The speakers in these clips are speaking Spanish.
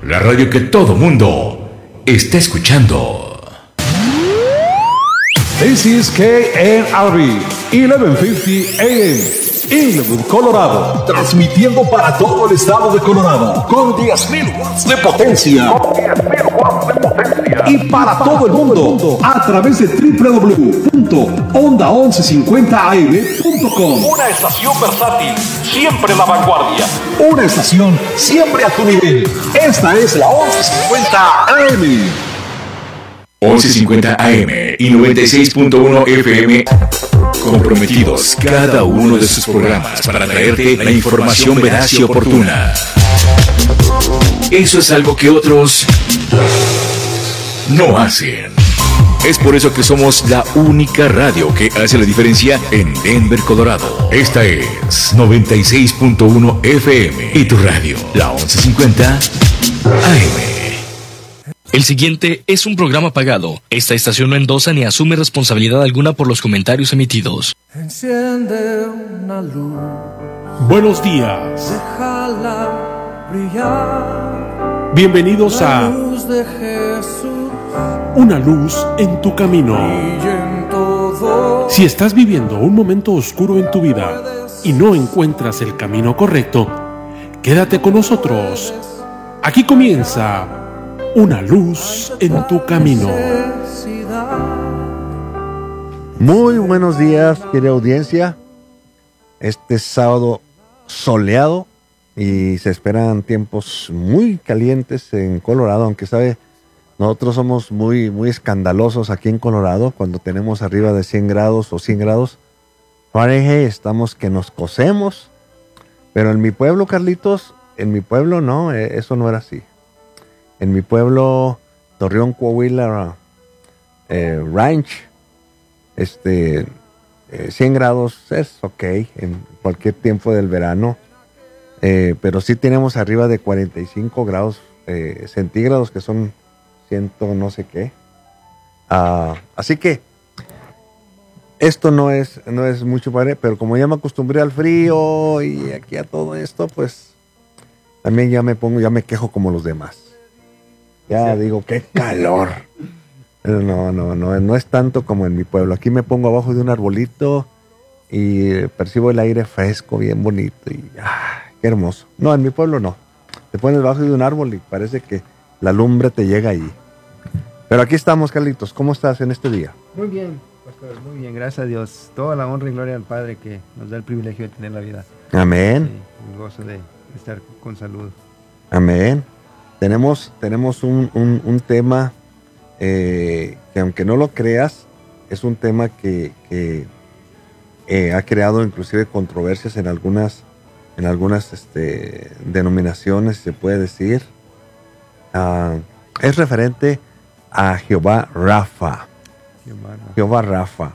la radio que todo mundo está escuchando. This is KNRB 1150 AM, Inglewood, Colorado, transmitiendo para todo el estado de Colorado con 10,000 watts de potencia. Y para todo el mundo a través de www.onda1150am.com. Una estación versátil, siempre la vanguardia. Una estación siempre a tu nivel. Esta es la 1150 AM. 1150 AM y 96.1 FM, comprometidos cada uno de sus programas para traerte la información veraz y oportuna. Eso es algo que otros no hacen. Es por eso que somos la única radio que hace la diferencia en Denver, Colorado. Esta es 96.1 FM y tu radio, la 1150 AM. El siguiente es un programa pagado. Esta estación no endosa ni asume responsabilidad alguna por los comentarios emitidos. Enciende una luz. Buenos días. Déjala brillar. Bienvenidos La a luz de Jesús. Una luz en tu camino. Brilla en todo. Si estás viviendo un momento oscuro en tu vida y no encuentras el camino correcto, quédate con nosotros. Aquí comienza Una luz en tu camino. Muy buenos días, querida audiencia. Este sábado soleado y se esperan tiempos muy calientes en Colorado, aunque sabe, nosotros somos muy escandalosos aquí en Colorado cuando tenemos arriba de 100 grados o 100 grados Fahrenheit, estamos que nos cosemos. Pero en mi pueblo, Carlitos, en mi pueblo no, eso no era así. En mi pueblo, Torreón, Coahuila, Ranch, 100 grados es ok en cualquier tiempo del verano, pero sí tenemos arriba de 45 grados centígrados, que son 100 no sé qué. Así que esto no es mucho padre, pero como ya me acostumbré al frío y aquí a todo esto, pues también ya me quejo como los demás. Ya digo, qué calor. Pero no es tanto como en mi pueblo. Aquí me pongo abajo de un arbolito y percibo el aire fresco, bien bonito y qué hermoso. No, en mi pueblo no. Te pones debajo de un árbol y parece que la lumbre te llega ahí. Pero aquí estamos, Carlitos. ¿Cómo estás en este día? Muy bien, pastor, muy bien, gracias a Dios. Toda la honra y gloria al Padre que nos da el privilegio de tener la vida. Amén. Sí, el gozo de estar con salud. Amén. Tenemos un tema que, aunque no lo creas, es un tema que ha creado inclusive controversias en algunas denominaciones, se puede decir. Es referente a Jehová Rafa. Jehová Rafa.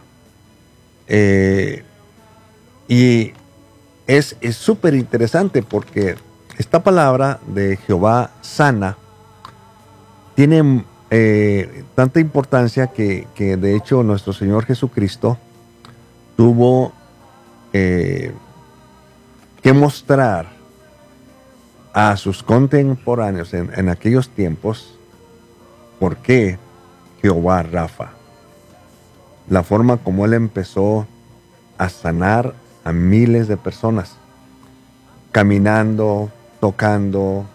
Y es súper interesante porque esta palabra de Jehová sana tiene tanta importancia que de hecho nuestro Señor Jesucristo tuvo que mostrar a sus contemporáneos en aquellos tiempos por qué Jehová Rafa. La forma como él empezó a sanar a miles de personas, caminando, tocando,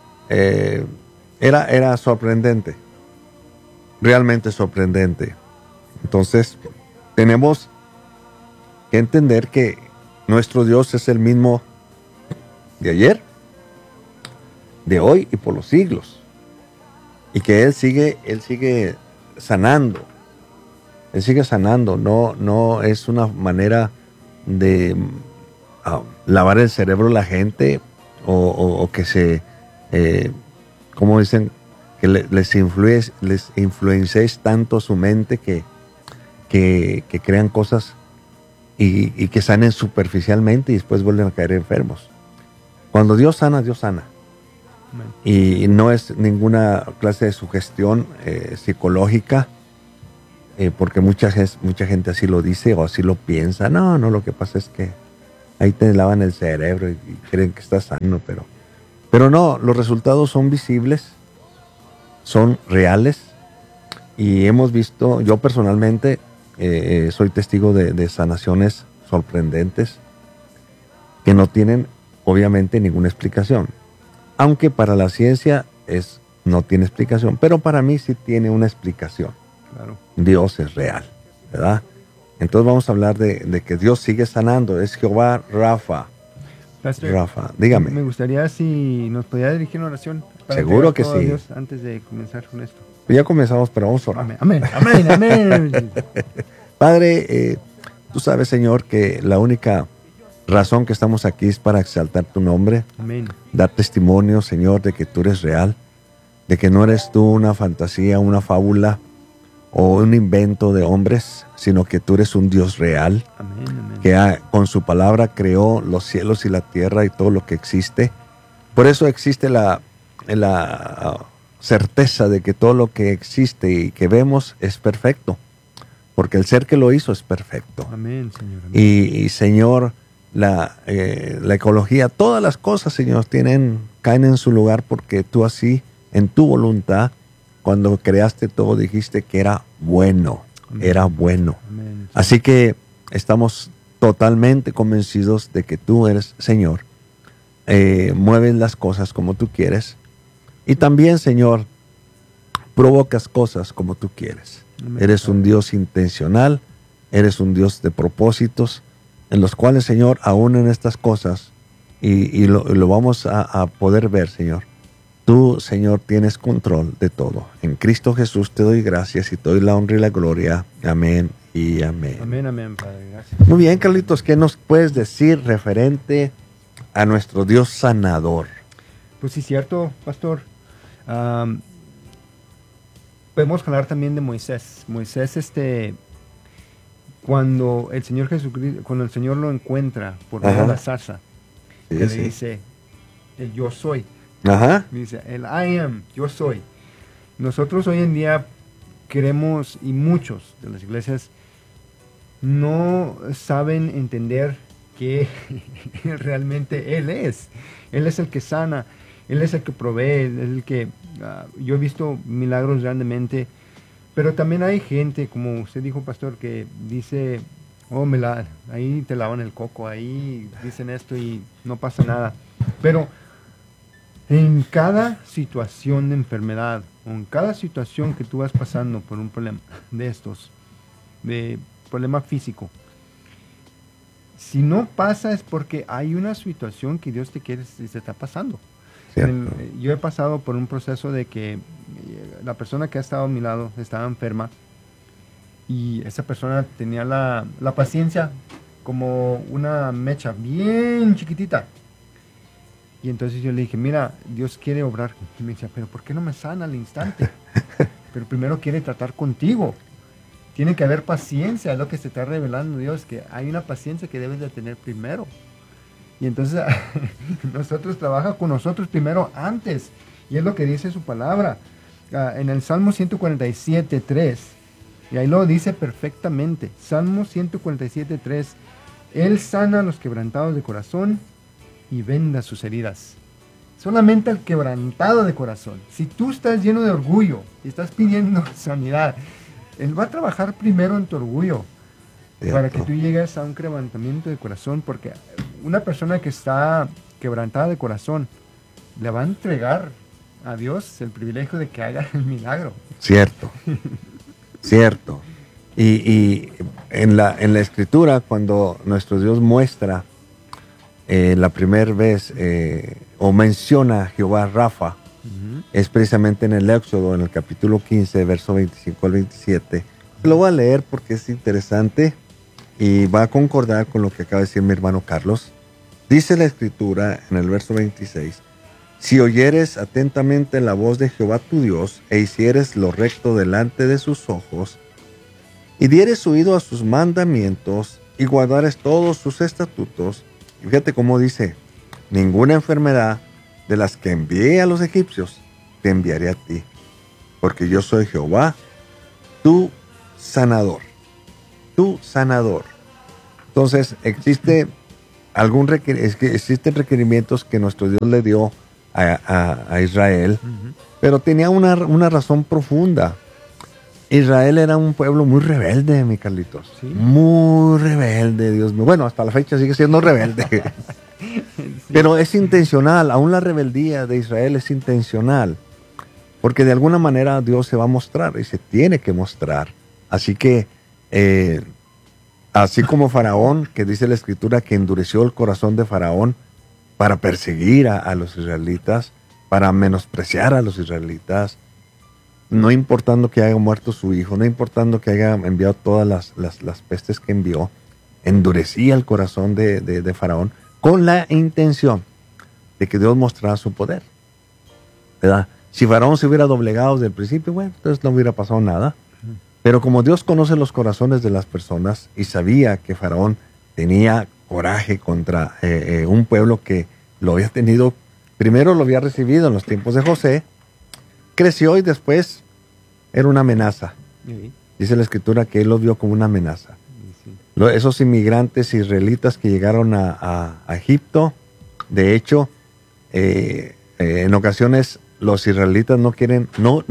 era sorprendente, realmente sorprendente. Entonces, tenemos que entender que nuestro Dios es el mismo de ayer, de hoy y por los siglos, y que Él sigue sanando. Él sigue sanando, no es una manera de lavar el cerebro a la gente o que se, como dicen, que les influenciéis tanto su mente que crean cosas y que sanen superficialmente y después vuelven a caer enfermos. Cuando Dios sana, Dios sana. Y no es ninguna clase de sugestión psicológica, porque mucha gente así lo dice o así lo piensa. No, lo que pasa es que ahí te lavan el cerebro y creen que estás sano, pero Pero no, los resultados son visibles, son reales, y hemos visto, yo personalmente soy testigo de sanaciones sorprendentes que no tienen obviamente ninguna explicación. Aunque para la ciencia no tiene explicación, pero para mí sí tiene una explicación. Claro. Dios es real, ¿verdad? Entonces vamos a hablar de que Dios sigue sanando, es Jehová Rafa. Pastor, Rafa, dígame. Me gustaría si nos podía dirigir una oración. Seguro que todo a sí. Dios antes de comenzar con esto. Ya comenzamos, pero vamos a orar. Amén, amén, amén, amén. Padre, tú sabes, Señor, que la única razón que estamos aquí es para exaltar tu nombre, Amén. dar testimonio, Señor, de que tú eres real, de que no eres tú una fantasía, una fábula o un invento de hombres, sino que tú eres un Dios real, Amén, amén. que con su palabra creó los cielos y la tierra y todo lo que existe. Por eso existe la certeza de que todo lo que existe y que vemos es perfecto, porque el ser que lo hizo es perfecto. Amén, Señor. Amén. Y Señor, la ecología, todas las cosas, Señor, caen en su lugar porque tú así, en tu voluntad, cuando creaste todo, dijiste que era bueno, Amén. era bueno. Amén. Así que estamos totalmente convencidos de que tú eres, Señor, mueves las cosas como tú quieres, y también, Señor, provocas cosas como tú quieres. Amén. Eres un Dios intencional, eres un Dios de propósitos, en los cuales, Señor, aún en estas cosas, y lo vamos a poder ver, Señor, tú, Señor, tienes control de todo. En Cristo Jesús te doy gracias y te doy la honra y la gloria. Amén y amén. Amén, amén, Padre. Gracias. Muy bien, Carlitos, ¿qué nos puedes decir referente a nuestro Dios sanador? Pues sí, cierto, Pastor. Podemos hablar también de Moisés. Moisés, cuando el Señor Jesucristo, cuando el Señor lo encuentra por medio de la zarza, Sí, que sí. le dice, el yo soy. Ajá. Dice, el I am, yo soy. Nosotros hoy en día queremos, y muchos de las iglesias no saben entender que realmente Él es. Él es el que sana, Él es el que provee, Él es el que... yo he visto milagros grandemente, pero también hay gente, como usted dijo, Pastor, que dice, oh, ahí te lavan el coco, ahí dicen esto y no pasa nada. Pero en cada situación de enfermedad, o en cada situación que tú vas pasando por un problema de estos, de problema físico, si no pasa es porque hay una situación que Dios te quiere, se está pasando. Yo he pasado por un proceso de que la persona que ha estado a mi lado estaba enferma y esa persona tenía la paciencia como una mecha bien chiquitita. Y entonces yo le dije, mira, Dios quiere obrar. Y me decía, pero ¿por qué no me sana al instante? Pero primero quiere tratar contigo. Tiene que haber paciencia, es lo que se está revelando Dios, que hay una paciencia que debes de tener primero. Y entonces nosotros trabaja con nosotros primero antes. Y es lo que dice su palabra. En el Salmo 147:3. Y ahí lo dice perfectamente. Salmo 147:3. Él sana a los quebrantados de corazón y venda sus heridas. Solamente al quebrantado de corazón. Si tú estás lleno de orgullo y estás pidiendo sanidad, Él va a trabajar primero en tu orgullo. Cierto. Para que tú llegues a un quebrantamiento de corazón, porque una persona que está quebrantada de corazón le va a entregar a Dios el privilegio de que haga el milagro. Cierto, cierto. Y en la Escritura, cuando nuestro Dios muestra la primera vez o menciona a Jehová Rafa, es precisamente en el Éxodo, en el capítulo 15, verso 25 al 27. Lo voy a leer porque es interesante y va a concordar con lo que acaba de decir mi hermano Carlos. Dice la Escritura en el verso 26, si oyeres atentamente la voz de Jehová tu Dios, e hicieres lo recto delante de sus ojos, y dieres oído a sus mandamientos, y guardares todos sus estatutos, y fíjate cómo dice, ninguna enfermedad de las que envié a los egipcios, te enviaré a ti, porque yo soy Jehová, tu sanador. Tu sanador. Entonces, existen requerimientos que nuestro Dios le dio a Israel, pero tenía una razón profunda. Israel era un pueblo muy rebelde, mi Carlitos. ¿Sí? Muy rebelde, Dios mío. Bueno, hasta la fecha sigue siendo rebelde. Sí. Pero es intencional, aún la rebeldía de Israel es intencional. Porque de alguna manera Dios se va a mostrar y se tiene que mostrar. Así que, así como Faraón, que dice la Escritura que endureció el corazón de Faraón para perseguir a los israelitas, para menospreciar a los israelitas, no importando que haya muerto su hijo, no importando que haya enviado todas las pestes que envió, endurecía el corazón de Faraón con la intención de que Dios mostrara su poder, ¿verdad? Si Faraón se hubiera doblegado desde el principio, bueno, entonces no hubiera pasado nada. Pero como Dios conoce los corazones de las personas y sabía que Faraón tenía coraje contra un pueblo que lo había tenido, primero lo había recibido en los tiempos de José, creció y después era una amenaza. Sí. Dice la Escritura que él lo vio como una amenaza. Sí. Esos inmigrantes israelitas que llegaron a Egipto, de hecho, en ocasiones los israelitas no quieren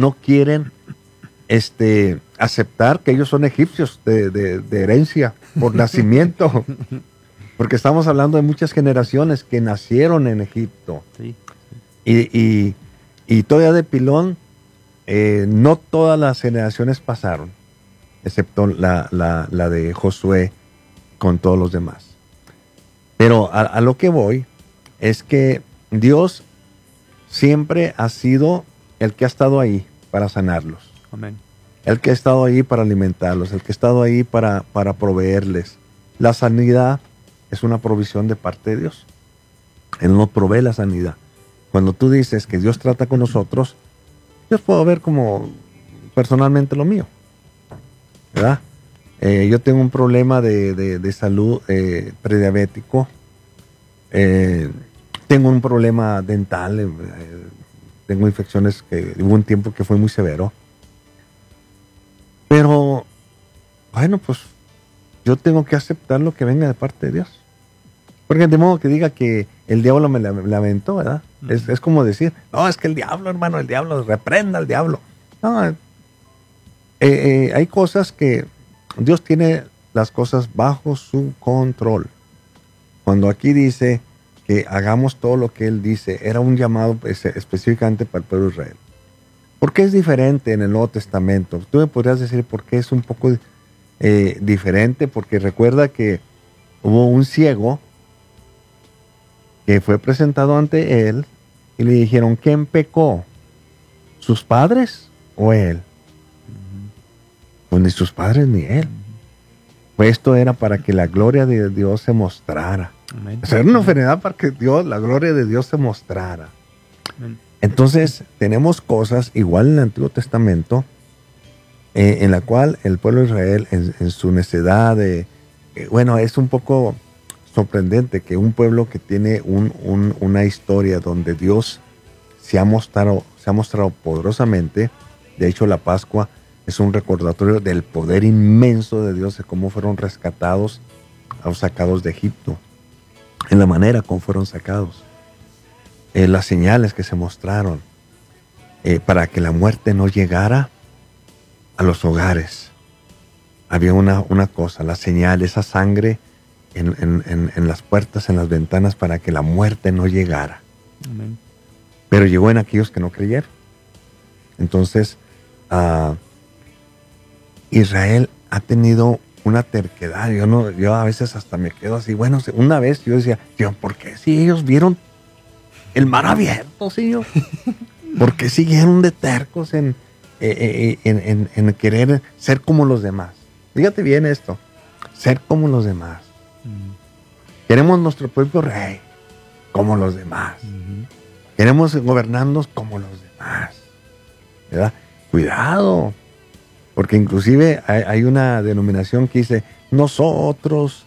aceptar que ellos son egipcios de herencia, por nacimiento. Porque estamos hablando de muchas generaciones que nacieron en Egipto. Sí. Y todavía de pilón, no todas las generaciones pasaron, excepto la de Josué con todos los demás. Pero a lo que voy es que Dios siempre ha sido el que ha estado ahí para sanarlos. Amén. El que ha estado ahí para alimentarlos, el que ha estado ahí para proveerles. La sanidad es una provisión de parte de Dios. Él no provee la sanidad. Cuando tú dices que Dios trata con nosotros, yo puedo ver como personalmente lo mío, ¿verdad? Yo tengo un problema de salud prediabético, tengo un problema dental, tengo infecciones que hubo un tiempo que fue muy severo. Pero, bueno, pues yo tengo que aceptar lo que venga de parte de Dios. Porque de modo que diga que el diablo me lamentó, ¿verdad? Es como decir, no, es que el diablo, hermano, el diablo, reprenda al diablo. No, hay cosas que Dios tiene las cosas bajo su control. Cuando aquí dice que hagamos todo lo que Él dice, era un llamado específicamente para el pueblo de Israel. ¿Por qué es diferente en el Nuevo Testamento? Tú me podrías decir por qué es un poco diferente, porque recuerda que hubo un ciego que fue presentado ante él y le dijeron, ¿quién pecó? ¿Sus padres o él? Pues ni sus padres ni él. Pues esto era para que la gloria de Dios se mostrara. Amén. O sea, era una enfermedad para que la gloria de Dios se mostrara. Amén. Entonces, tenemos cosas igual en el Antiguo Testamento, en la cual el pueblo de Israel, en su necedad, bueno, es un poco sorprendente que un pueblo que tiene una historia donde Dios se ha mostrado poderosamente. De hecho, la Pascua es un recordatorio del poder inmenso de Dios, de cómo fueron rescatados o sacados de Egipto, en la manera como fueron sacados. Las señales que se mostraron para que la muerte no llegara a los hogares. Había una cosa, la señal, esa sangre en las puertas, en las ventanas, para que la muerte no llegara. Amén. Pero llegó en aquellos que no creyeron. Entonces, Israel ha tenido una terquedad. Yo a veces hasta me quedo así. Bueno, una vez yo decía, ¿por qué si ellos vieron el mar abierto, Señor? ¿Por qué siguieron de tercos en querer ser como los demás? Fíjate bien esto, ser como los demás. Queremos nuestro propio rey como los demás. Queremos gobernarnos como los demás, ¿verdad? Cuidado, porque inclusive hay una denominación que dice, nosotros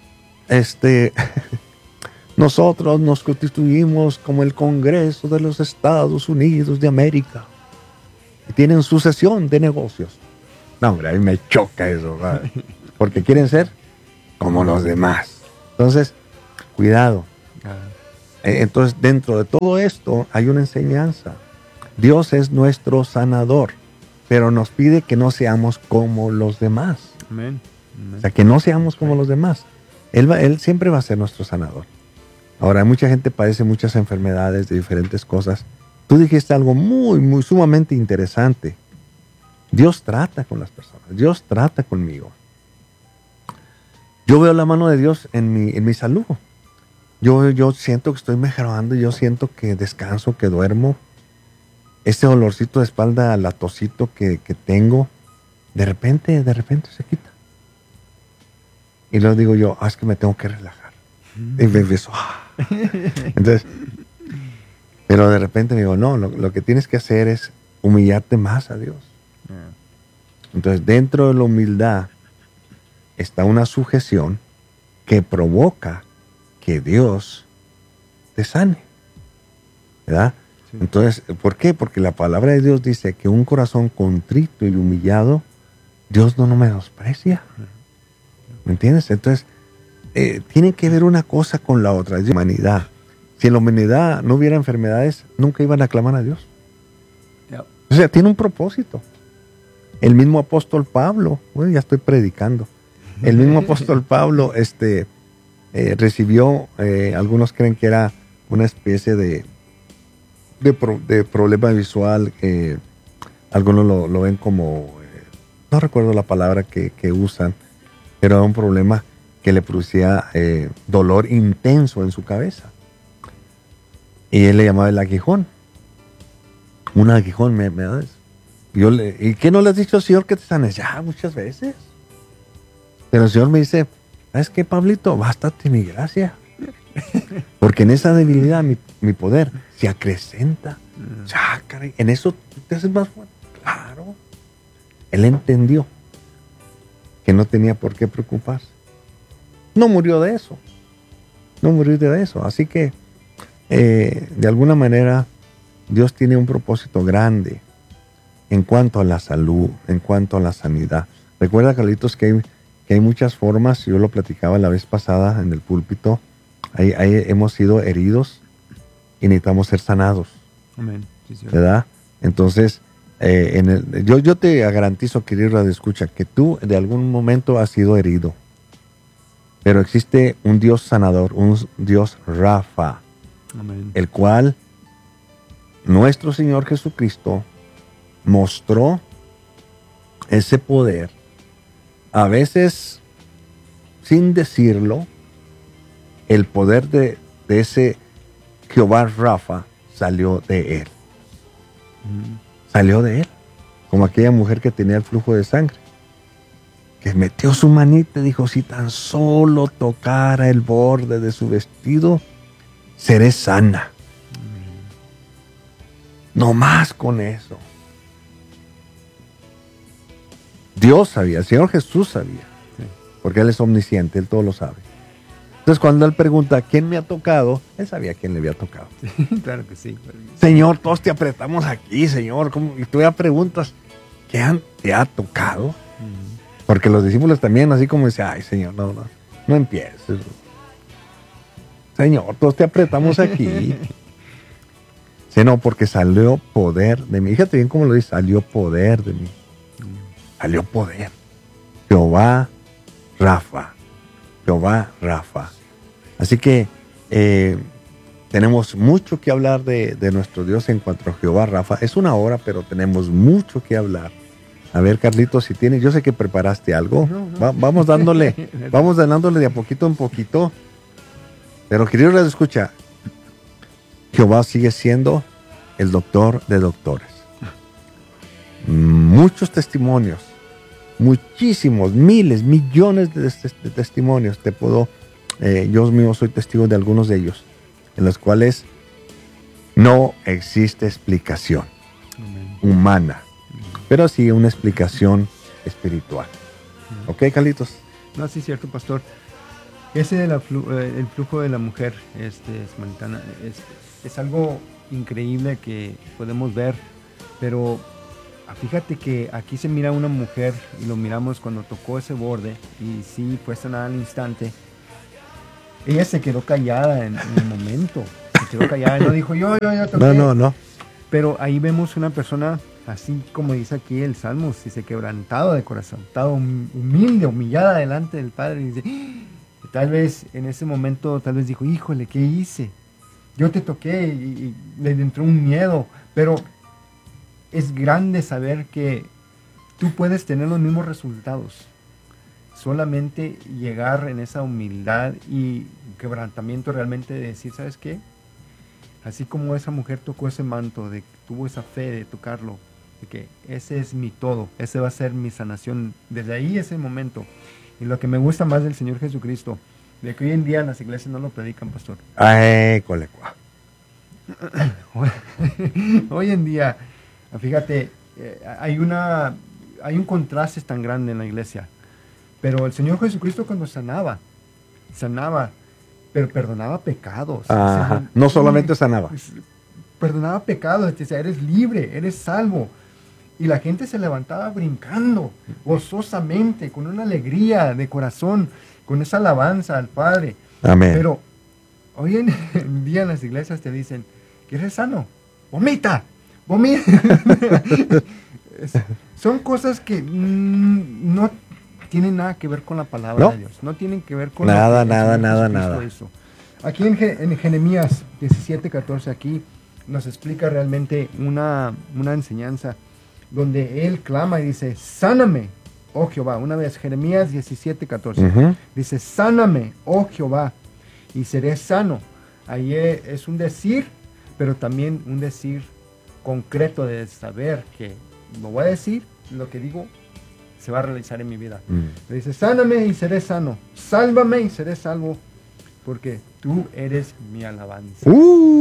nos constituimos como el Congreso de los Estados Unidos de América. Y tienen sucesión de negocios. No, hombre, a mí me choca eso, ¿verdad? Porque quieren ser como los demás. Entonces, cuidado. Entonces, dentro de todo esto hay una enseñanza. Dios es nuestro sanador, pero nos pide que no seamos como los demás. Amén. O sea, que no seamos como los demás. Él siempre va a ser nuestro sanador. Ahora, mucha gente padece muchas enfermedades de diferentes cosas. Tú dijiste algo muy sumamente interesante. Dios trata con las personas. Dios trata conmigo. Yo veo la mano de Dios en mi salud. Yo siento que estoy mejorando. Yo siento que descanso, que duermo. Ese dolorcito de espalda, latosito que tengo, de repente se quita. Y luego digo yo, es que me tengo que relajar. Y me empiezo, Entonces, pero de repente me digo, no, lo que tienes que hacer es humillarte más a Dios. Entonces, dentro de la humildad está una sujeción que provoca que Dios te sane. ¿Verdad? Sí. Entonces, ¿por qué? Porque la palabra de Dios dice que un corazón contrito y humillado, Dios no menosprecia. ¿Me entiendes? Entonces, tiene que ver una cosa con la otra, es la humanidad. Si en la humanidad no hubiera enfermedades, nunca iban a clamar a Dios. Yep. O sea, tiene un propósito. El mismo apóstol Pablo, bueno, ya estoy predicando. El mismo apóstol Pablo recibió, algunos creen que era una especie de problema visual, algunos lo ven como, no recuerdo la palabra que usan, pero era un problema que le producía dolor intenso en su cabeza. Y él le llamaba el aguijón. Un aguijón me da eso. ¿Y qué no le has dicho al Señor que te sanes? Ya, muchas veces. Pero el Señor me dice, ¿sabes qué, Pablito? Bástate mi gracia. Porque en esa debilidad mi poder se acrecenta. Ya, caray, en eso tú te haces más fuerte. Claro. Él entendió que no tenía por qué preocuparse. No murió de eso. No murió de eso. Así que, de alguna manera, Dios tiene un propósito grande en cuanto a la salud, en cuanto a la sanidad. Recuerda, Carlitos, que hay muchas formas. Yo lo platicaba la vez pasada en el púlpito. Ahí hemos sido heridos y necesitamos ser sanados. Amén. Sí, sí. ¿Verdad? Entonces, yo te garantizo, querido Radio Escucha, que tú de algún momento has sido herido. Pero existe un Dios sanador, un Dios Rafa, Amén. El cual nuestro Señor Jesucristo mostró ese poder, a veces sin decirlo. El poder de ese Jehová Rafa salió de él. Salió de él. Como aquella mujer que tenía el flujo de sangre, que metió su manita y dijo, si tan solo tocara el borde de su vestido, seré sana. No más con eso. Dios sabía, el Señor Jesús sabía, porque Él es omnisciente, Él todo lo sabe. Entonces, cuando Él pregunta, ¿quién me ha tocado? Él sabía quién le había tocado. Claro que sí. Señor, todos te apretamos aquí, Señor. Y tú ya preguntas, ¿quién te ha tocado? Porque los discípulos también, así como dicen, ay, Señor, no empieces. Señor, todos te apretamos aquí. Sí, no, porque salió poder de mí. Fíjate bien cómo lo dice, salió poder de mí. Salió poder. Jehová Rafa. Jehová Rafa. Así que tenemos mucho que hablar de nuestro Dios en cuanto a Jehová Rafa. Es una hora, pero tenemos mucho que hablar. A ver, Carlitos, si tienes, yo sé que preparaste algo. No. Vamos dándole de a poquito en poquito. Pero queridos, les escucha, Jehová sigue siendo el doctor de doctores. Muchos testimonios, muchísimos, miles, millones de testimonios te puedo, yo mismo soy testigo de algunos de ellos, en los cuales no existe explicación humana, pero sí una explicación espiritual. ¿Ok, Carlitos? No, sí es cierto, pastor. Ese el flujo de la mujer samaritana es algo increíble que podemos ver, pero fíjate que aquí se mira una mujer y lo miramos cuando tocó ese borde y sí fue sanada al instante. Ella se quedó callada en el momento. Se quedó callada, no dijo yo toqué. No. Pero ahí vemos una persona, así como dice aquí el Salmo, dice quebrantado de corazón, estado humilde, humillada delante del Padre. Y dice, tal vez en ese momento, tal vez dijo, híjole, ¿qué hice? Yo te toqué y le entró un miedo, pero es grande saber que tú puedes tener los mismos resultados. Solamente llegar en esa humildad y quebrantamiento realmente de decir, ¿sabes qué? Así como esa mujer tocó ese manto, tuvo esa fe de tocarlo, de que ese es mi todo, ese va a ser mi sanación. Desde ahí ese momento. Y lo que me gusta más del Señor Jesucristo, de que hoy en día las iglesias no lo predican, pastor. Ay, colecua. Hoy en día, fíjate, hay un contraste tan grande en la iglesia. Pero el Señor Jesucristo cuando sanaba, pero perdonaba pecados. Ajá. O sea, No solamente sanaba. Perdonaba pecados, decía, eres libre, eres salvo. Y la gente se levantaba brincando, gozosamente, con una alegría de corazón, con esa alabanza al Padre. Amén. Pero hoy en día en las iglesias te dicen, ¿quieres sano? ¡Vomita! Son cosas que no tienen nada que ver con la palabra de Dios. No tienen que ver con nada. Eso. Aquí en Jeremías 17:14, aquí nos explica realmente una enseñanza donde él clama y dice, sáname, oh Jehová. Una vez, Jeremías 17:14. Dice, sáname, oh Jehová, y seré sano. Ahí es un decir, pero también un decir concreto de saber que lo voy a decir, lo que digo se va a realizar en mi vida. Le dice, sáname y seré sano, sálvame y seré salvo, porque tú eres mi alabanza.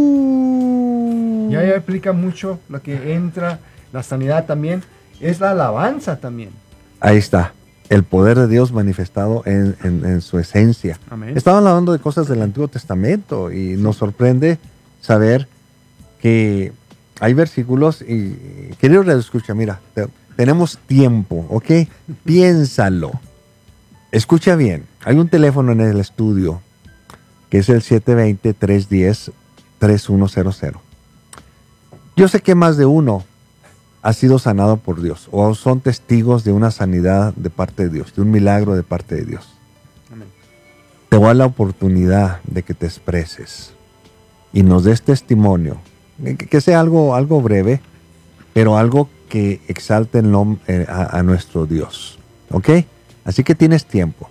Ya explica mucho lo que entra, la sanidad también, es la alabanza también. Ahí está, el poder de Dios manifestado en su esencia. Amén. Estaban hablando de cosas del Antiguo Testamento y nos sorprende saber que hay versículos y, querido Radio Escucha, mira, tenemos tiempo, ¿ok? Piénsalo. Escucha bien, hay un teléfono en el estudio que es el 720-310-3100. Yo sé que más de uno ha sido sanado por Dios o son testigos de una sanidad de parte de Dios, de un milagro de parte de Dios. Amén. Te voy a dar la oportunidad de que te expreses y nos des testimonio, que sea algo breve, pero algo que exalte el nombre a nuestro Dios. ¿Ok? Así que tienes tiempo.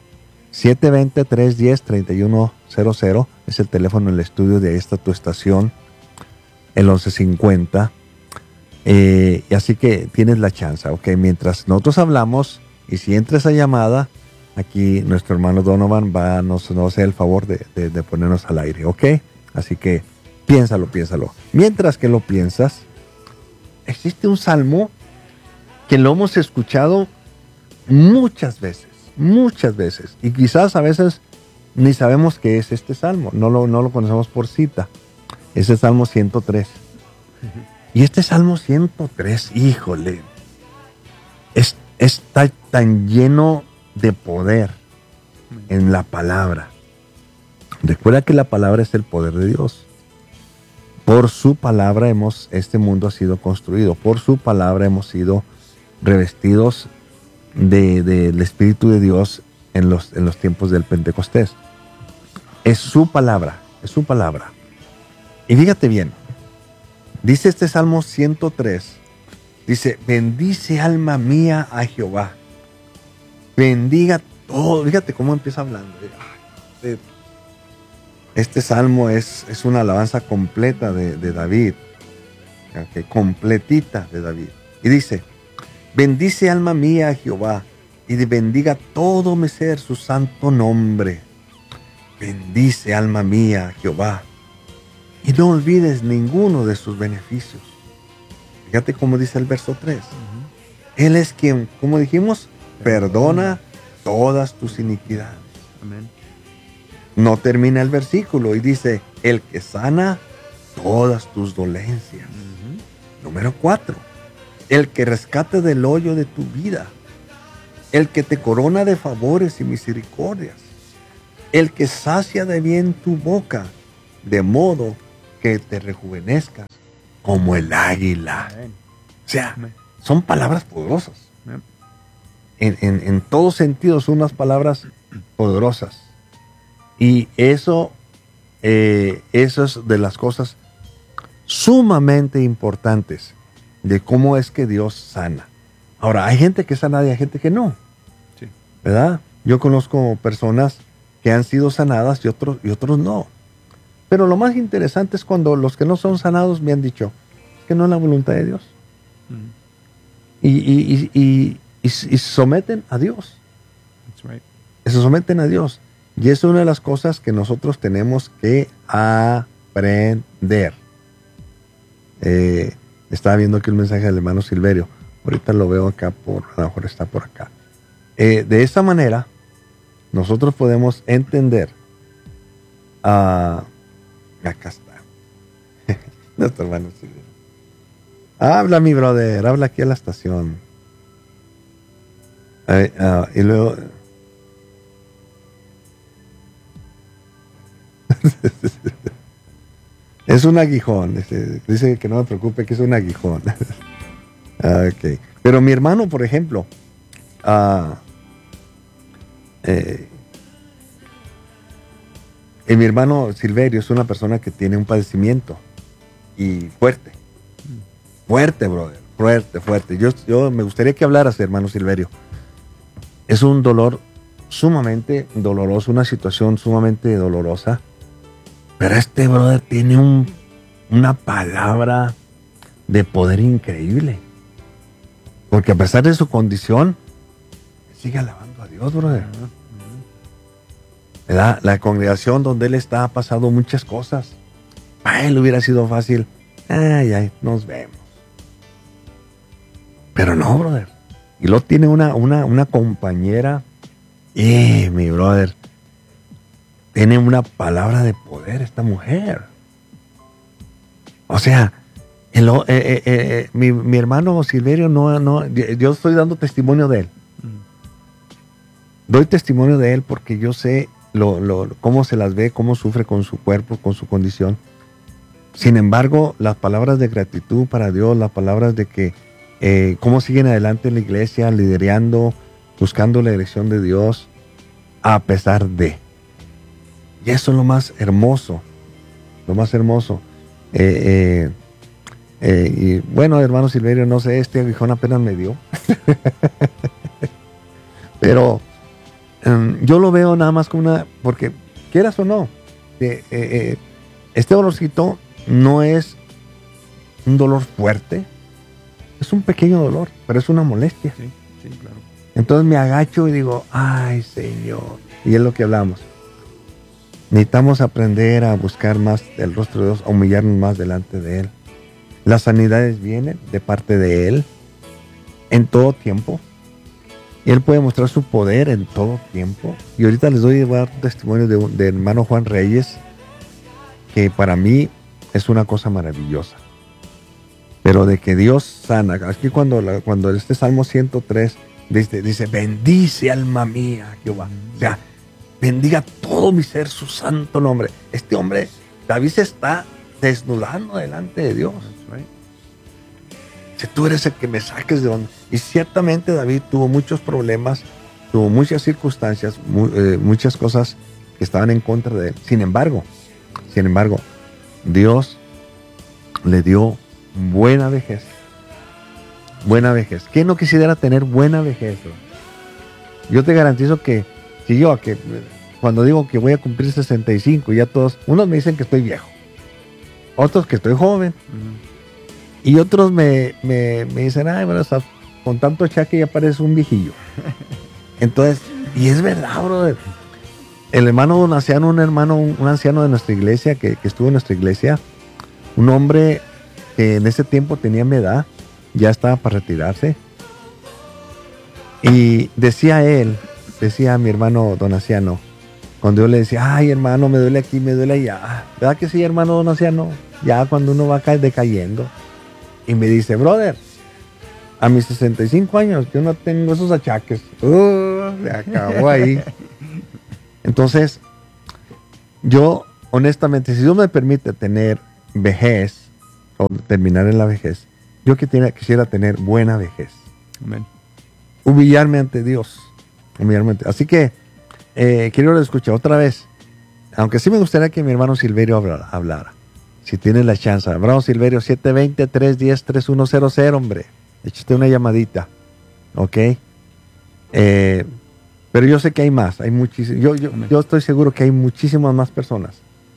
720-310-3100 es el teléfono en el estudio de esta tu estación, el 1150. Y así que tienes la chance, ¿ok? Mientras nosotros hablamos, y si entra esa llamada, aquí nuestro hermano Donovan nos hace el favor de ponernos al aire, ¿ok? Así que piénsalo. Mientras que lo piensas, existe un salmo que lo hemos escuchado muchas veces, y quizás a veces ni sabemos qué es este salmo, no lo conocemos por cita. Es el Salmo 103. Y este Salmo 103, híjole, está tan lleno de poder en la palabra. Recuerda que la palabra es el poder de Dios. Por su palabra este mundo ha sido construido. Por su palabra hemos sido revestidos del Espíritu de Dios en los tiempos del Pentecostés. Es su palabra. Y fíjate bien, dice este Salmo 103, dice, bendice alma mía a Jehová. Bendiga todo. Fíjate cómo empieza hablando. Este salmo es una alabanza completa de David, okay, completita de David. Y dice, bendice alma mía a Jehová, y bendiga todo mi ser su santo nombre. Bendice alma mía a Jehová, y no olvides ninguno de sus beneficios. Fíjate cómo dice el verso 3. Él es quien, como dijimos, perdona todas tus iniquidades. Amén. No termina el versículo y dice, el que sana todas tus dolencias. Número 4, el que rescata del hoyo de tu vida, el que te corona de favores y misericordias, el que sacia de bien tu boca, de modo que te rejuvenezcas como el águila. O sea, son palabras poderosas. En todos sentidos son unas palabras poderosas. Y eso es de las cosas sumamente importantes de cómo es que Dios sana. Ahora, hay gente que es sanada y hay gente que no. Sí. ¿Verdad? Yo conozco personas que han sido sanadas y otros no. Pero lo más interesante es cuando los que no son sanados me han dicho, es que no es la voluntad de Dios. Y se someten a Dios. That's right. Se someten a Dios. Y es una de las cosas que nosotros tenemos que aprender. Estaba viendo aquí un mensaje del hermano Silverio. Ahorita lo veo acá, a lo mejor está por acá. De esta manera, nosotros podemos entender. Acá está. Nuestro hermano Silverio. Habla, mi brother. Habla aquí a la estación. Y luego. Es un aguijón. Dice que no me preocupe, que es un aguijón. Okay. Pero mi hermano, por ejemplo, mi hermano Silverio es una persona que tiene un padecimiento y fuerte, brother, fuerte. Yo me gustaría que hablaras, hermano Silverio. Es un dolor sumamente doloroso, una situación sumamente dolorosa. Pero este brother tiene una palabra de poder increíble. Porque a pesar de su condición, sigue alabando a Dios, brother. La congregación donde él está ha pasado muchas cosas. Para él hubiera sido fácil. Ay, nos vemos. Pero no, brother. Y luego tiene una compañera. Mi brother. Tiene una palabra de poder esta mujer. O sea, mi hermano Silverio yo estoy dando testimonio de él. Doy testimonio de él porque yo sé cómo se las ve, cómo sufre con su cuerpo, con su condición. Sin embargo, las palabras de gratitud para Dios, las palabras de que cómo siguen adelante en la iglesia, liderando, buscando la dirección de Dios, a pesar de. Y eso es lo más hermoso. Lo más hermoso. Y bueno, hermano Silverio, no sé, este aguijón apenas me dio. Pero yo lo veo nada más como porque quieras o no, este dolorcito no es un dolor fuerte, es un pequeño dolor, pero es una molestia. Sí, claro. Entonces me agacho y digo, ay, Señor. Y es lo que hablamos. Necesitamos aprender a buscar más el rostro de Dios, a humillarnos más delante de Él. Las sanidades vienen de parte de Él en todo tiempo. Él puede mostrar su poder en todo tiempo. Y ahorita voy a dar testimonio de hermano Juan Reyes, que para mí es una cosa maravillosa. Pero de que Dios sana. Aquí cuando este Salmo 103 dice, bendice alma mía, Jehová. O sea, bendiga todo mi ser su santo nombre. Este hombre, David, se está desnudando delante de Dios. Si tú eres el que me saques de donde. Y ciertamente David tuvo muchos problemas, tuvo muchas circunstancias, muchas cosas que estaban en contra de él. Sin embargo, Dios le dio buena vejez. Buena vejez. ¿Quién no quisiera tener buena vejez? Yo te garantizo que cuando digo que voy a cumplir 65, ya todos, unos me dicen que estoy viejo, otros que estoy joven, y otros me dicen, ay, bueno, con tanto chaque ya pareces un viejillo. Entonces, y es verdad, brother. El hermano Donaciano, un anciano de nuestra iglesia, que estuvo en nuestra iglesia, un hombre que en ese tiempo tenía mi edad, ya estaba para retirarse, y decía mi hermano Donaciano, cuando yo le decía, ay, hermano, me duele aquí, me duele allá, ¿verdad que sí, hermano Donaciano? Ya cuando uno va decayendo. Y me dice, brother, a mis 65 años yo no tengo esos achaques. Se acabó ahí. Entonces, yo, honestamente, si Dios me permite tener vejez, o terminar en la vejez, yo quisiera tener buena vejez. Amén. Humillarme ante Dios. Así que, quiero escuchar otra vez. Aunque sí me gustaría que mi hermano Silverio hablara. Si tiene la chance. Hermano Silverio, 720-310-3100, hombre. Échate una llamadita. ¿Ok? Pero yo sé que hay más. Hay muchísimas. Yo estoy seguro que hay muchísimas más personas.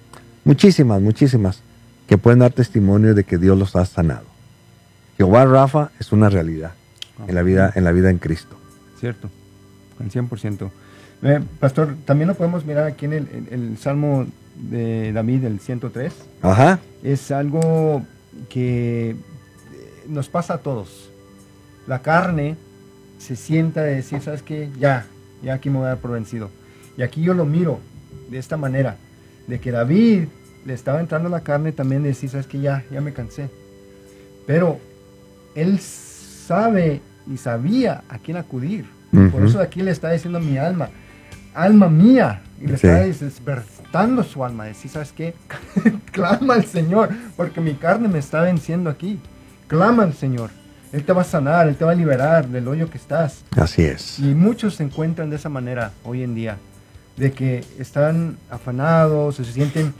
Muchísimas. Que pueden dar testimonio de que Dios los ha sanado. Jehová Rafa es una realidad. En la vida en Cristo. Cierto. Al 100%. Pastor, también lo podemos mirar aquí en el Salmo de David, el 103. Ajá. Es algo que nos pasa a todos. La carne se sienta de decir, ¿sabes qué? Ya aquí me voy a dar por vencido. Y aquí yo lo miro de esta manera, de que David le estaba entrando la carne también de decir, ¿sabes qué? Ya me cansé. Pero él sabe y sabía a quién acudir. Por eso aquí le está diciendo mi alma mía, y le está despertando su alma, decir, ¿sabes qué? Clama al Señor, porque mi carne me está venciendo aquí. Clama al Señor, Él te va a sanar, Él te va a liberar del hoyo que estás. Así es. Y muchos se encuentran de esa manera hoy en día, de que están afanados, se sienten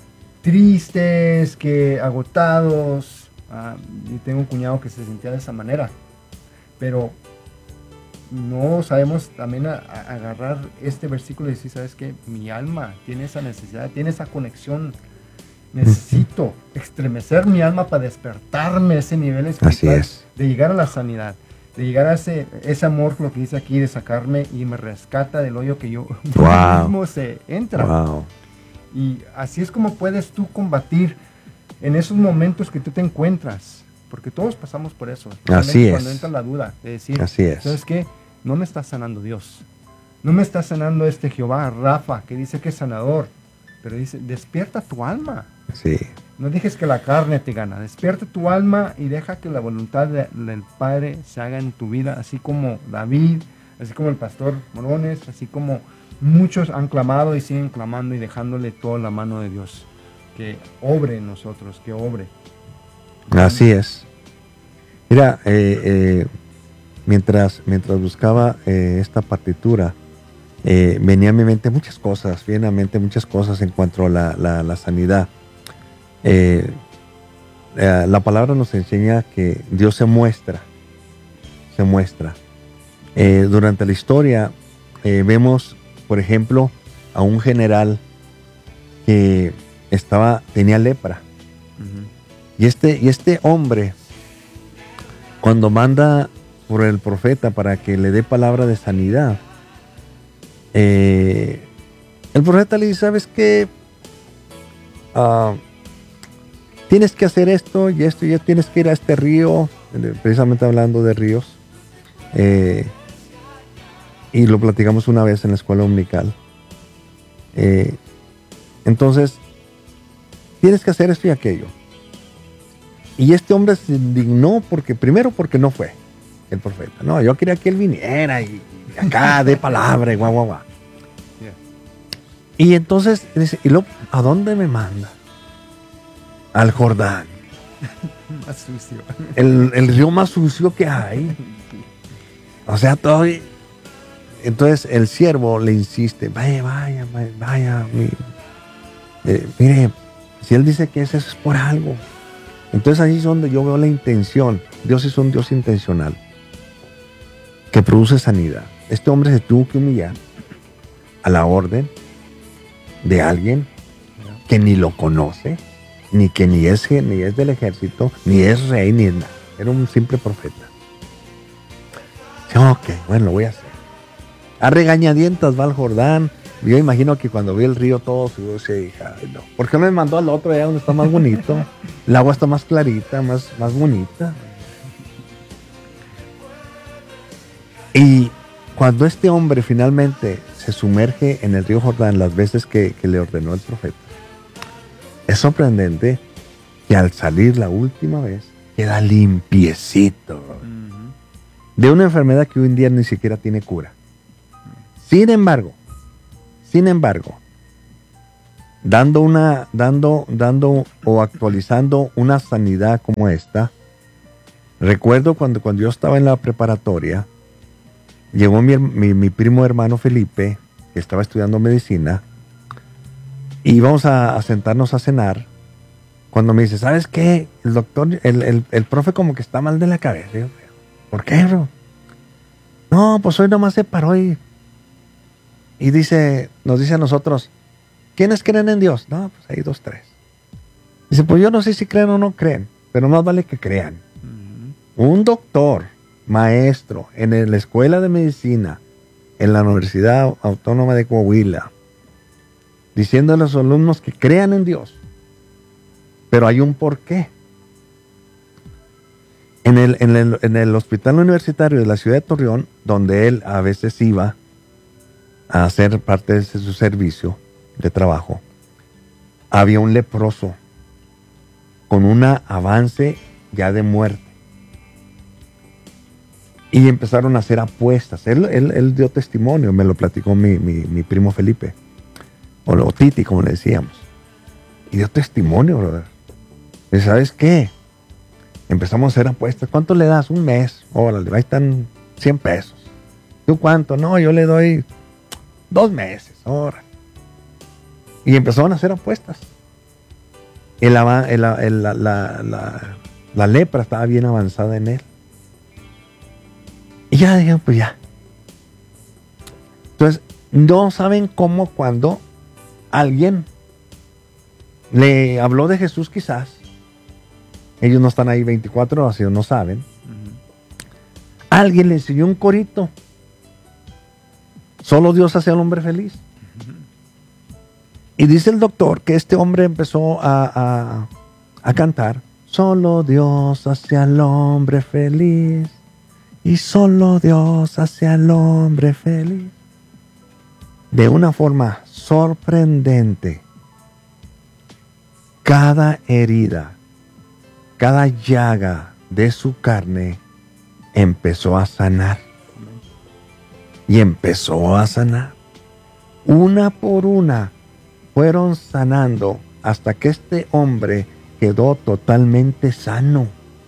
tristes, agotados. Y tengo un cuñado que se sentía de esa manera, pero no sabemos también agarrar este versículo y decir, ¿sabes qué? Mi alma tiene esa necesidad, tiene esa conexión. Necesito estremecer mi alma para despertarme a ese nivel espiritual. Así es. De llegar a la sanidad, de llegar a ese amor, lo que dice aquí, de sacarme y me rescata del hoyo que yo mismo se entra. Wow. Y así es como puedes tú combatir en esos momentos que tú te encuentras. Porque todos pasamos por eso. Así es. Cuando entra la duda de decir, así es. ¿sabes qué? No me está sanando Dios. No me está sanando este Jehová Rafa, que dice que es sanador. Pero dice, despierta tu alma. Sí. No dejes que la carne te gana. Despierta tu alma y deja que la voluntad del Padre se haga en tu vida. Así como David, así como el pastor Morones, así como muchos han clamado y siguen clamando y dejándole toda la mano de Dios. Que obre en nosotros, que obre. Así es. Mira, mientras buscaba esta partitura, venía a mi mente muchas cosas, en cuanto a la sanidad. La palabra nos enseña que Dios se muestra. Durante la historia vemos, por ejemplo, a un general que tenía lepra. Y este hombre, cuando manda por el profeta para que le dé palabra de sanidad, el profeta le dice, ¿sabes qué? Tienes que hacer esto y esto, ya tienes que ir a este río, precisamente hablando de ríos, y lo platicamos una vez en la escuela dominical. Entonces, tienes que hacer esto y aquello. Y este hombre se indignó porque no fue el profeta. No, yo quería que él viniera y acá dé palabra y guau. Yeah. Y entonces dice, ¿y luego a dónde me manda? Al Jordán. Más sucio. El río más sucio que hay. O sea, todo. Entonces el siervo le insiste, vaya. Mire, si él dice que eso es por algo. Entonces ahí es donde yo veo la intención. Dios es un Dios intencional que produce sanidad. Este hombre se tuvo que humillar a la orden de alguien que ni lo conoce, ni es del ejército, ni es rey, ni es nada. Era un simple profeta. Ok, bueno, lo voy a hacer. A regañadientas va al Jordán. Yo imagino que cuando vi el río todo se dije, ay, no. ¿Por qué no me mandó al otro allá donde está más bonito? El agua está más clarita, más bonita. Y cuando este hombre finalmente se sumerge en el río Jordán las veces que le ordenó el profeta, es sorprendente que al salir la última vez queda limpiecito de una enfermedad que hoy en día ni siquiera tiene cura. Sin embargo, dando o actualizando una sanidad como esta. Recuerdo cuando yo estaba en la preparatoria, llegó mi primo hermano Felipe, que estaba estudiando medicina, y íbamos a sentarnos a cenar, cuando me dice, ¿sabes qué? El doctor, el profe como que está mal de la cabeza. Yo, ¿por qué, bro? No, pues hoy nomás se paró y nos dice a nosotros, ¿quiénes creen en Dios? No, pues hay 2, 3. Dice, pues yo no sé si creen o no creen, pero más vale que crean. Un doctor, maestro, en la escuela de medicina, en la Universidad Autónoma de Coahuila, diciendo a los alumnos que crean en Dios. Pero hay un porqué. En el hospital universitario de la ciudad de Torreón, donde él a veces iba a hacer parte de su servicio de trabajo, había un leproso con un avance ya de muerte. Y empezaron a hacer apuestas. Él dio testimonio, me lo platicó mi primo Felipe, o Titi, como le decíamos. Y dio testimonio, brother. ¿Y sabes qué? Empezamos a hacer apuestas. ¿Cuánto le das? Un mes. Órale, ahí están 100 pesos. ¿Tú cuánto? No, yo le doy 2 meses. Órale. Y empezaron a hacer apuestas. La lepra estaba bien avanzada en él. Y ya dijeron, pues ya. Entonces, no saben cómo cuando alguien le habló de Jesús quizás. Ellos no están ahí 24 horas, ellos no saben. Alguien le enseñó un corito. Solo Dios hace al hombre feliz. Y dice el doctor que este hombre empezó a cantar. Solo Dios hace al hombre feliz. Y solo Dios hace al hombre feliz. De una forma sorprendente, cada herida, cada llaga de su carne empezó a sanar. Y empezó a sanar. Una por una fueron sanando hasta que este hombre quedó totalmente sano.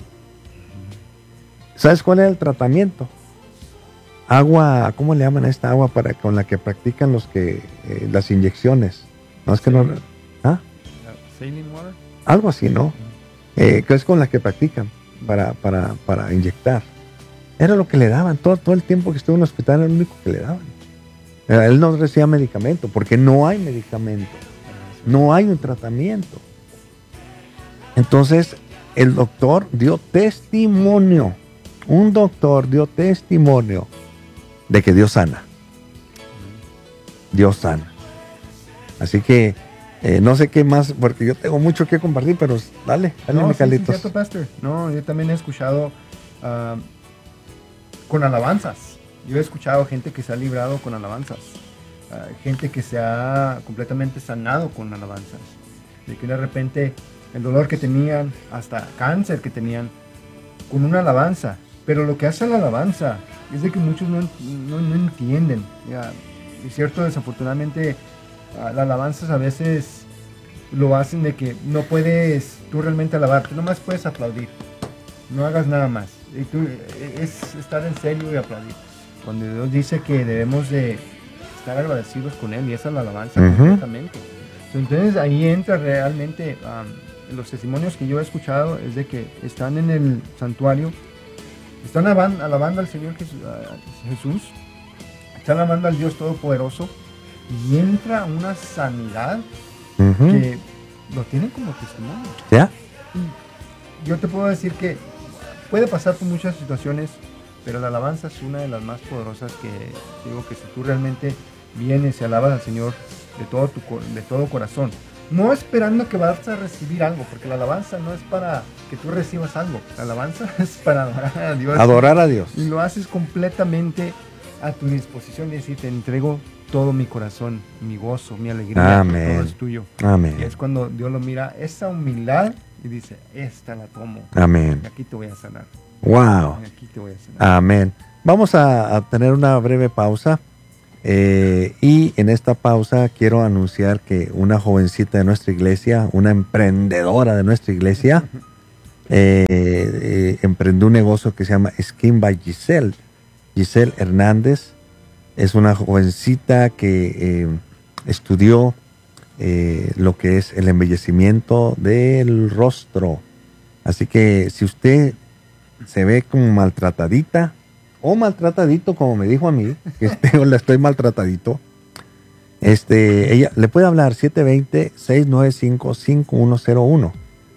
¿Sabes cuál es el tratamiento? Agua, ¿cómo le llaman a esta agua con la que practican las inyecciones? No es que no. ¿Ah? Saline water. Algo así, ¿no? Que es con la que practican para inyectar. Era lo que le daban. Todo el tiempo que estuvo en el hospital era lo único que le daban. Él no recibía medicamento porque no hay medicamento. No hay un tratamiento. Entonces, el doctor dio testimonio. Un doctor dio testimonio de que Dios sana. Dios sana. Así que no sé qué más, porque yo tengo mucho que compartir, pero dale, No, Carlitos. sí, cierto, pastor. No, yo también he escuchado con alabanzas. Yo he escuchado gente que se ha librado con alabanzas. Gente que se ha completamente sanado con alabanzas. De que de repente el dolor que tenían, hasta cáncer que tenían, con una alabanza. Pero lo que hace la alabanza es de que muchos no entienden. Ya, es cierto, desafortunadamente, las alabanzas a veces lo hacen de que no puedes tú realmente alabar, tú nomás puedes aplaudir. No hagas nada más. Y es estar en serio y aplaudir. Cuando Dios dice que debemos de estar agradecidos con Él, y esa es la alabanza completamente. Entonces ahí entra realmente los testimonios que yo he escuchado, es de que están en el santuario, están alabando al Señor Jesús, están alabando al Dios Todopoderoso, y entra una sanidad que lo tienen como testimonio. ¿Ya? Y yo te puedo decir que puede pasar por muchas situaciones, pero la alabanza es una de las más poderosas que digo que si tú realmente vienes y alabas al Señor de todo corazón, no esperando que vas a recibir algo, porque la alabanza no es para que tú recibas algo, la alabanza es para adorar a Dios. Adorar a Dios. Y lo haces completamente a tu disposición, y decir, te entrego todo mi corazón, mi gozo, mi alegría, Amén. todo es tuyo. Amén. Y es cuando Dios lo mira, esa humildad, y dice, esta la tomo. Amén. Y aquí te voy a sanar. Wow. Y aquí te voy a sanar. Amén. Vamos a tener una breve pausa. Y en esta pausa quiero anunciar que una jovencita de nuestra iglesia, una emprendedora de nuestra iglesia, emprendió un negocio que se llama Skin by Giselle. Giselle Hernández es una jovencita que estudió lo que es el embellecimiento del rostro. Así que si usted se ve como maltratadita o maltratadito, como me dijo a mí, que la estoy maltratadito, ella le puede hablar 720-695-5101.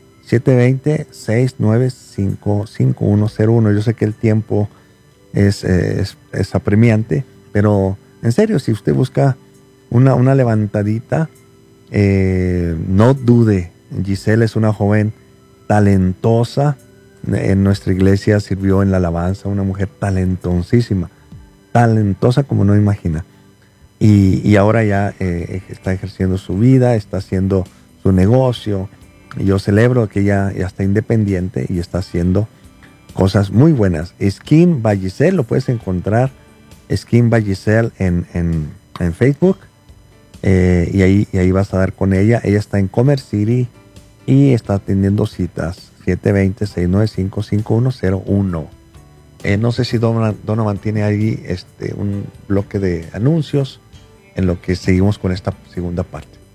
720-695-5101. Yo sé que el tiempo es apremiante, pero en serio, si usted busca una levantadita, no dude. Giselle es una joven talentosa. En nuestra iglesia sirvió en la alabanza, una mujer talentosísima, talentosa como no imagina. Y ahora ya está ejerciendo su vida, está haciendo su negocio. Y yo celebro que ella ya está independiente y está haciendo cosas muy buenas. Skin by Giselle, lo puedes encontrar, Skin by Giselle en Facebook. Y ahí vas a dar con ella. Ella está en Commerce City y está atendiendo citas. 720-695-5101. No sé si Donovan tiene ahí un bloque de anuncios en lo que seguimos con esta segunda parte.